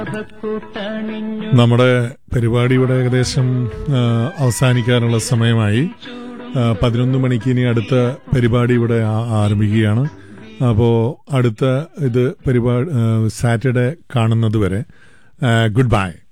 നമ്മുടെ പരിപാടി ഇവിടെ ഏകദേശം അവസാനിക്കാനുള്ള സമയമായി. 11 മണിക്ക് ഇനി അടുത്ത പരിപാടി ഇവിടെ ആരംഭിക്കുകയാണ്. അപ്പോൾ അടുത്ത ഇത് പരിപാടി സാറ്റർഡേ കാണുന്നത് വരെ ഗുഡ് ബൈ.